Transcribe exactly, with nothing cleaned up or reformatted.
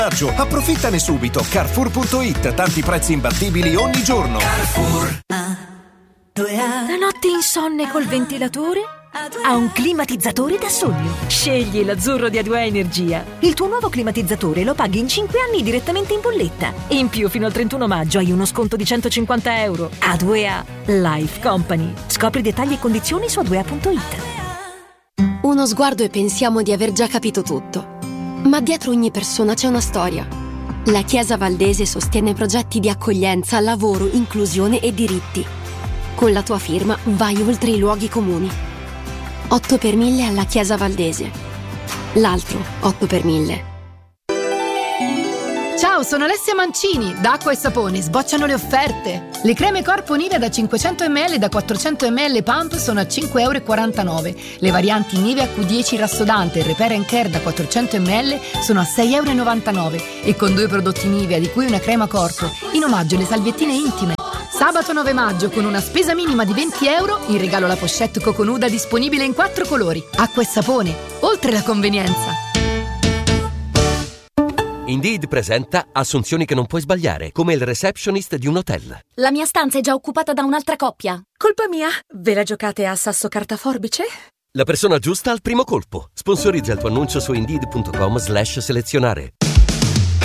Approfittane subito. Carrefour punto it, tanti prezzi imbattibili ogni giorno. Carrefour. La notte insonne col ventilatore? Ha un climatizzatore da sogno. Scegli l'azzurro di A due A Energia. Il tuo nuovo climatizzatore lo paghi in cinque anni direttamente in bolletta. E in più fino al trentuno maggio hai uno sconto di centocinquanta euro. A due A Life Company. Scopri dettagli e condizioni su a due a punto it. Uno sguardo e pensiamo di aver già capito tutto. Ma dietro ogni persona c'è una storia. La Chiesa Valdese sostiene progetti di accoglienza, lavoro, inclusione e diritti. Con la tua firma vai oltre i luoghi comuni. otto per mille alla Chiesa Valdese. L'altro otto per mille. Ciao, sono Alessia Mancini. Da Acqua e Sapone sbocciano le offerte. Le creme corpo Nivea da cinquecento millilitri e da quattrocento millilitri pump sono a cinque e quarantanove euro. Le varianti Nivea Q dieci rassodante e Repair and Care da quattrocento millilitri sono a sei e novantanove euro. E con due prodotti Nivea, di cui una crema corpo, in omaggio le salviettine intime. Sabato nove maggio, con una spesa minima di venti euro, in regalo la pochette Coconuda disponibile in quattro colori. Acqua e Sapone, oltre la convenienza. Indeed presenta assunzioni che non puoi sbagliare, come il receptionist di un hotel. La mia stanza è già occupata da un'altra coppia. Colpa mia? Ve la giocate a sasso carta forbice? La persona giusta al primo colpo. Sponsorizza il tuo annuncio su indeed punto com slash selezionare.